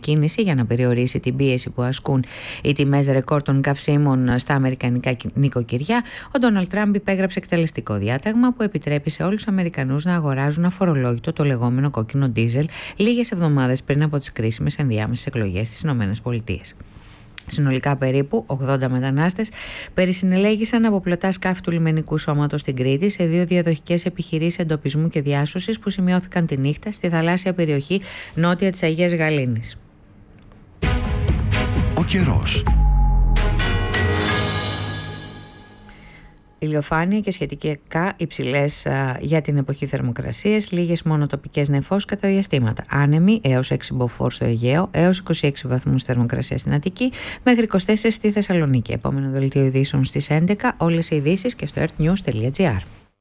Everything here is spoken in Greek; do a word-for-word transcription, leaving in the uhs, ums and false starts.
κίνηση για να περιορίσει την πίεση που ασκούν οι τιμές ρεκόρ των καυσίμων στα αμερικανικά νοικοκυριά, ο Ντόναλντ Τραμπ υπέγραψε εκτελεστικό διάταγμα που επιτρέπει σε όλους τους Αμερικανούς να αγοράζουν αφορολόγητο το λεγόμενο κόκκινο ντίζελ λίγες εβδομάδες πριν από τις κρίσιμες ενδιάμεσες εκλογές στις ΗΠΑ. Συνολικά περίπου ογδόντα μετανάστες περισυνελέγησαν από πλωτά σκάφη του λιμενικού σώματος στην Κρήτη σε δύο διαδοχικές επιχειρήσεις εντοπισμού και διάσωσης που σημειώθηκαν τη νύχτα στη θαλάσσια περιοχή νότια της Αγίας Γαλήνης. Ο καιρός. Ηλιοφάνεια και σχετικά υψηλές για την εποχή θερμοκρασίες, λίγες μόνο τοπικές νεφώσεις κατά διαστήματα. Άνεμοι έως έξι μποφόρ στο Αιγαίο, έως είκοσι έξι βαθμούς θερμοκρασία στην Αττική, μέχρι είκοσι τέσσερα στη Θεσσαλονίκη. Επόμενο δελτίο ειδήσεων στις έντεκα, όλες οι ειδήσεις και στο ερτ νιους τελεία τζι άρ.